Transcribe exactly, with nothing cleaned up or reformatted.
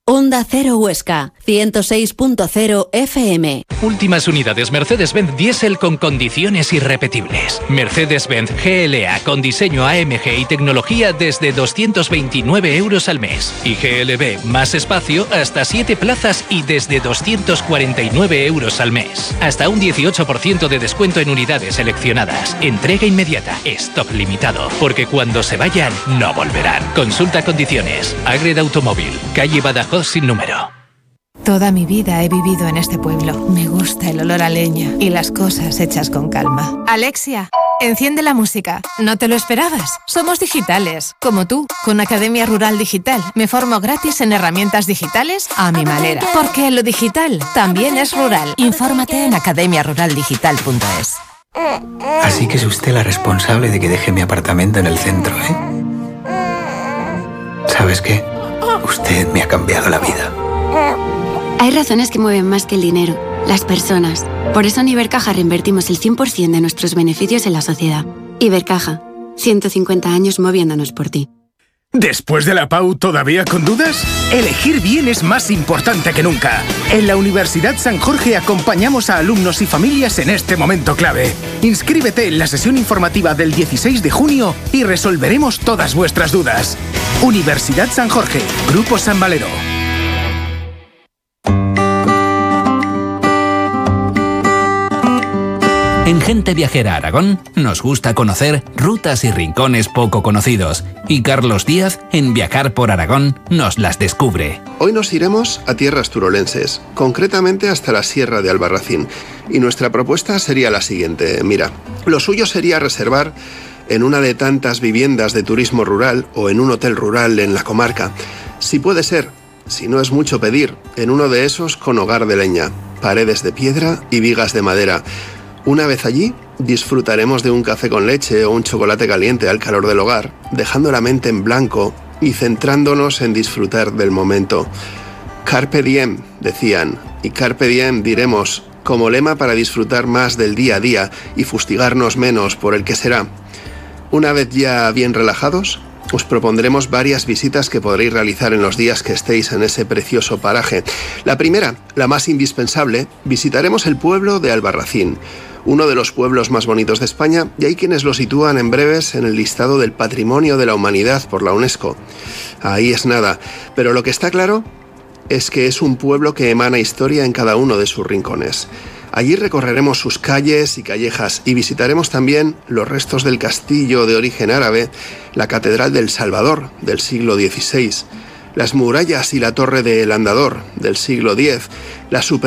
Onda Cero Huesca, ciento seis punto cero F M. Últimas unidades Mercedes-Benz Diesel con condiciones irrepetibles. Mercedes-Benz G L A con diseño A M G y tecnología desde doscientos veintinueve euros al mes. Y G L B más espacio hasta siete plazas y desde doscientos cuarenta y nueve euros al mes. Hasta un dieciocho por ciento de descuento en unidades seleccionadas. Entrega inmediata. Stock limitado. Porque cuando se vayan, no volverán. Consulta condiciones. Agreda Automóvil. Calle Badajoz sin número. Toda mi vida he vivido en este pueblo. Me gusta el olor a leña y las cosas hechas con calma. Alexia, enciende la música. ¿No te lo esperabas? Somos digitales, como tú. Con Academia Rural Digital me formo gratis en herramientas digitales a mi manera. Porque lo digital también es rural. Infórmate en academia rural digital punto es. Así que es usted la responsable de que deje mi apartamento en el centro, ¿eh? ¿Sabes qué? Usted me ha cambiado la vida. Hay razones que mueven más que el dinero, las personas. Por eso en Ibercaja reinvertimos el cien por ciento de nuestros beneficios en la sociedad. Ibercaja, ciento cincuenta años moviéndonos por ti. ¿Después de la P A U todavía con dudas? Elegir bien es más importante que nunca. En la Universidad San Jorge acompañamos a alumnos y familias en este momento clave. Inscríbete en la sesión informativa del dieciséis de junio y resolveremos todas vuestras dudas. Universidad San Jorge, Grupo San Valero. En Gente Viajera Aragón nos gusta conocer rutas y rincones poco conocidos, y Carlos Díaz, en Viajar por Aragón, nos las descubre. Hoy nos iremos a tierras turolenses, concretamente hasta la Sierra de Albarracín, y nuestra propuesta sería la siguiente. Mira, lo suyo sería reservar en una de tantas viviendas de turismo rural o en un hotel rural en la comarca. Si puede ser, si no es mucho pedir, en uno de esos con hogar de leña, paredes de piedra y vigas de madera. Una vez allí, disfrutaremos de un café con leche o un chocolate caliente al calor del hogar, dejando la mente en blanco y centrándonos en disfrutar del momento. Carpe diem, decían, y carpe diem diremos, como lema para disfrutar más del día a día y fustigarnos menos por el que será. Una vez ya bien relajados, os propondremos varias visitas que podréis realizar en los días que estéis en ese precioso paraje. La primera, la más indispensable, visitaremos el pueblo de Albarracín, uno de los pueblos más bonitos de España, y hay quienes lo sitúan en breves en el listado del Patrimonio de la Humanidad por la UNESCO. Ahí es nada, pero lo que está claro es que es un pueblo que emana historia en cada uno de sus rincones. Allí recorreremos sus calles y callejas y visitaremos también los restos del castillo de origen árabe, la Catedral del Salvador del siglo dieciséis, las murallas y la Torre del Andador del siglo diez, la super